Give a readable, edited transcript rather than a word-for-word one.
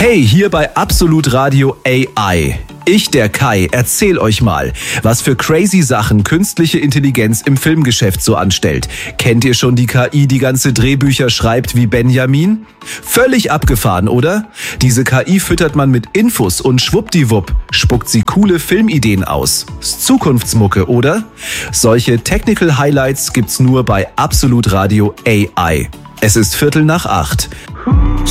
Hey, hier bei Absolut Radio AI. Ich, der Kai, erzähl euch mal, was für crazy Sachen künstliche Intelligenz im Filmgeschäft so anstellt. Kennt ihr schon die KI, die ganze Drehbücher schreibt wie Benjamin? Völlig abgefahren, oder? Diese KI füttert man mit Infos und schwuppdiwupp spuckt sie coole Filmideen aus. Ist Zukunftsmucke, oder? Solche Technical Highlights gibt's nur bei Absolut Radio AI. Es ist 7:45.